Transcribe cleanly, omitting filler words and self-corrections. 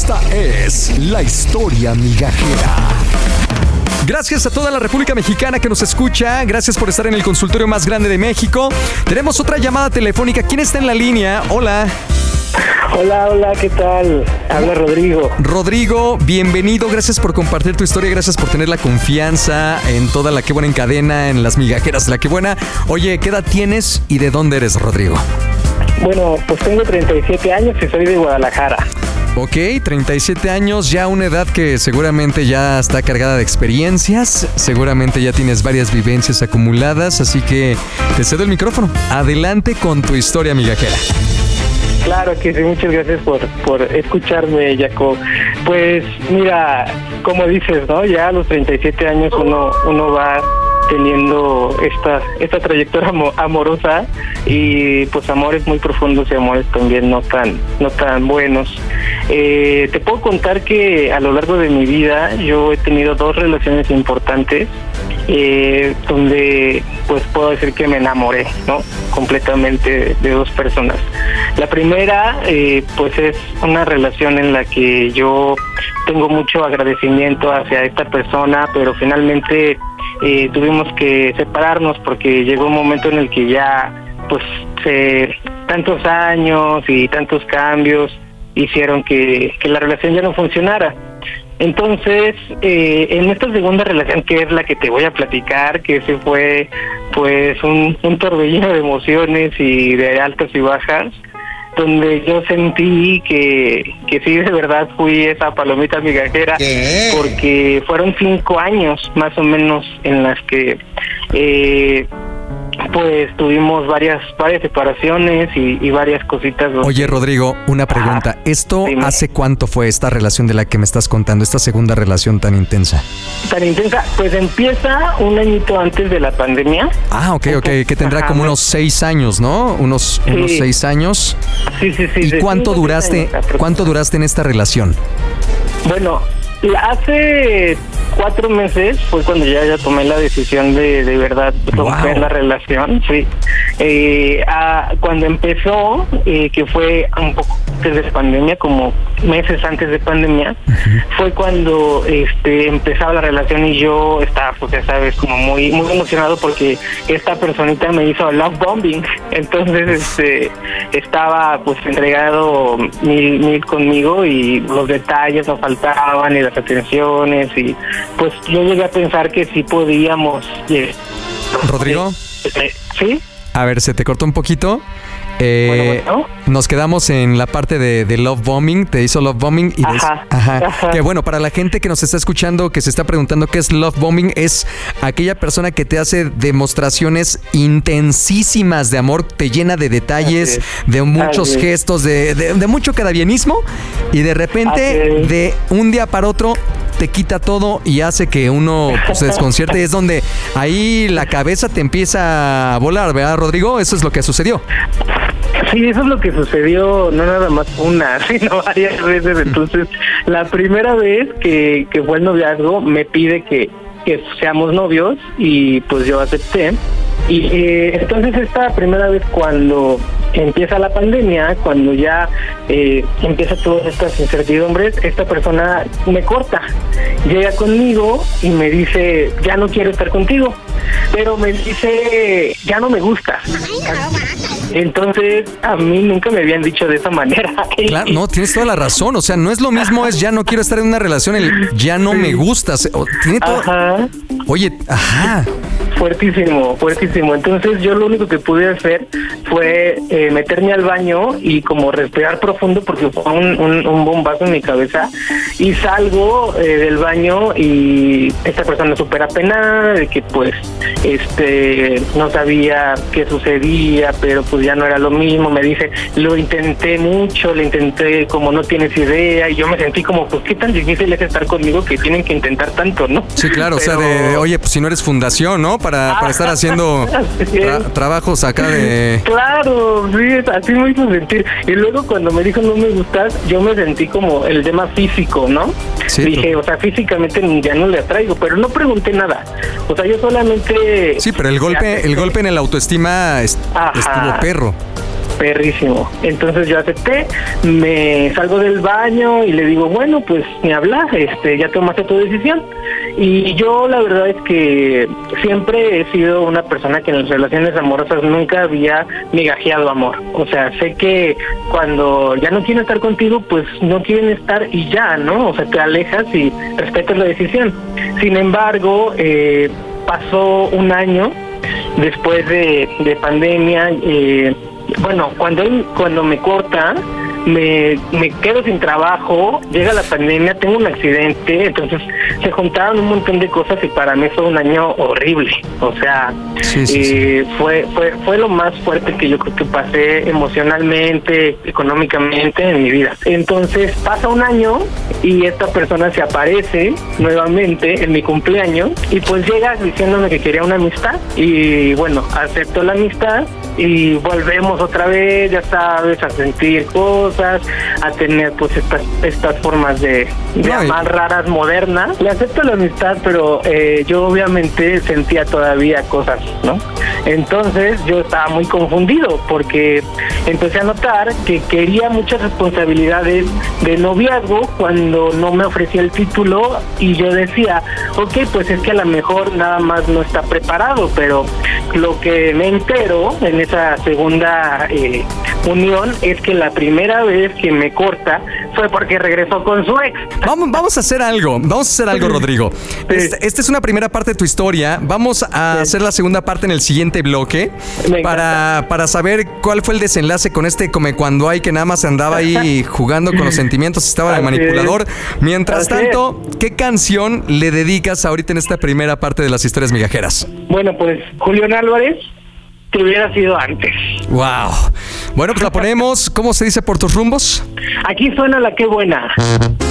Esta es la historia migajera. Gracias a toda la República Mexicana que nos escucha. Gracias por estar en el consultorio más grande de México. Tenemos otra llamada telefónica. ¿Quién está en la línea? Hola. Hola, ¿qué tal? Habla Rodrigo. Rodrigo, bienvenido. Gracias por compartir tu historia. Gracias por tener la confianza en toda La Qué Buena en cadena, en las migajeras de La Qué Buena. Oye, ¿qué edad tienes y de dónde eres, Rodrigo? Bueno, pues tengo 37 años y soy de Guadalajara. Ok, 37 años, ya una edad que seguramente ya está cargada de experiencias, seguramente ya tienes varias vivencias acumuladas, así que te cedo el micrófono. Adelante con tu historia migajera. Claro que sí, muchas gracias por escucharme, Jaco. Pues mira, como dices, ¿no? Ya a los 37 años uno va teniendo esta trayectoria amorosa y pues amores muy profundos y amores también no tan buenos. Te puedo contar que a lo largo de mi vida yo he tenido 2 relaciones importantes donde pues puedo decir que me enamoré, ¿no? Completamente de 2 personas. La primera pues es una relación en la que yo tengo mucho agradecimiento hacia esta persona, pero finalmente tuvimos que separarnos porque llegó un momento en el que ya pues tantos años y tantos cambios hicieron que la relación ya no funcionara. Entonces, en esta segunda relación, que es la que te voy a platicar, que ese fue pues un torbellino de emociones y de altas y bajas, donde yo sentí que sí, de verdad fui esa palomita migajera, porque fueron 5 años más o menos en las que pues tuvimos varias separaciones y varias cositas. Oye, Rodrigo, una pregunta. ¿Esto dime, hace cuánto fue esta relación de la que me estás contando, esta segunda relación tan intensa? Tan intensa, pues empieza un añito antes de la pandemia. Ah, ok, que tendrá como unos 6 años, ¿no? Unos 6 años. Sí. ¿Y cuánto duraste en esta relación? Bueno, hace 4 meses fue cuando ya tomé la decisión de verdad romper la relación, sí. Cuando empezó, que fue un poco antes de pandemia, como meses antes de pandemia, fue cuando empezaba la relación y yo estaba, pues ya sabes, como muy emocionado porque esta personita me hizo love bombing. Entonces estaba pues entregado mil conmigo y los detalles no faltaban y las atenciones, y pues yo llegué a pensar que sí podíamos. ¿Rodrigo? ¿Sí? A ver, se te cortó un poquito. Bueno. Nos quedamos en la parte de love bombing. Te hizo love bombing y Ajá. Que bueno, para la gente que nos está escuchando, que se está preguntando qué es love bombing, es aquella persona que te hace demostraciones intensísimas de amor, te llena de detalles, de muchos gestos, de mucho cadavienismo, y de repente de un día para otro te quita todo y hace que uno se desconcierte. Es donde ahí la cabeza te empieza a volar, ¿verdad, Rodrigo? Eso es lo que sucedió. Sí, eso es lo que sucedió, no nada más una, sino varias veces. Entonces, la primera vez que fue el noviazgo, me pide que seamos novios y pues yo acepté. Y entonces esta primera vez, cuando empieza la pandemia, cuando ya empieza todas estas incertidumbres, esta persona me corta, llega conmigo y me dice, ya no quiero estar contigo, pero me dice, ya no me gustas. Entonces, a mí nunca me habían dicho de esa manera. Claro, no, tienes toda la razón. O sea, no es lo mismo, es ya no quiero estar en una relación, el ya no me gustas. Tiene todo. Ajá. Oye, Fuertísimo. Entonces yo lo único que pude hacer fue meterme al baño y como respirar profundo, porque fue un bombazo en mi cabeza, y salgo del baño y esta persona súper apenada de que pues no sabía qué sucedía, pero pues ya no era lo mismo. Me dice, lo intenté mucho, como no tienes idea, y yo me sentí como, pues qué tan difícil es estar conmigo que tienen que intentar tanto, ¿no? Sí, claro. Pero... o sea, oye, pues si no eres fundación, ¿no? Para estar haciendo trabajos acá de... Claro, sí, así me hizo sentir. Y luego cuando me dijo no me gustas, yo me sentí como el tema físico, ¿no? Sí, dije, o sea, físicamente ya no le atraigo, pero no pregunté nada. O sea, yo solamente... Sí, pero el golpe en el autoestima estuvo perro. perrísimo. Entonces yo acepté, me salgo del baño y le digo, bueno, pues ni hablar, ya tomaste tu decisión. Y yo la verdad es que siempre he sido una persona que en las relaciones amorosas nunca había migajeado amor. O sea, sé que cuando ya no quieren estar contigo, pues no quieren estar y ya, ¿no? O sea, te alejas y respetas la decisión. Sin embargo, pasó un año después de pandemia. Bueno, cuando me corta, me quedo sin trabajo, llega la pandemia, tengo un accidente, entonces se juntaron un montón de cosas y para mí fue un año horrible. O sea, sí. Fue lo más fuerte que yo creo que pasé emocionalmente, económicamente en mi vida. Entonces pasa un año y esta persona se aparece nuevamente en mi cumpleaños y pues llega diciéndome que quería una amistad y bueno, acepto la amistad y volvemos otra vez, ya sabes, a sentir cosas, a tener pues estas formas de amar raras, modernas. Le acepto la amistad, pero yo obviamente sentía todavía cosas, ¿no? Entonces yo estaba muy confundido porque empecé a notar que quería muchas responsabilidades de noviazgo cuando no me ofrecía el título y yo decía, ok, pues es que a lo mejor nada más no está preparado, pero lo que me entero en esa segunda unión es que la primera vez que me corta fue porque regresó con su ex. Vamos a hacer algo, Rodrigo. Sí. Esta es una primera parte de tu historia. Vamos a hacer la segunda parte en el siguiente bloque para saber cuál fue el desenlace con como cuando hay que nada más andaba ahí jugando con los sentimientos, estaba de manipulador. Mientras tanto, ¿qué canción le dedicas ahorita en esta primera parte de las historias migajeras? Bueno, pues Julián Álvarez, que hubiera sido antes. Wow. Bueno, pues la ponemos. ¿Cómo se dice por tus rumbos? Aquí suena La Qué Buena.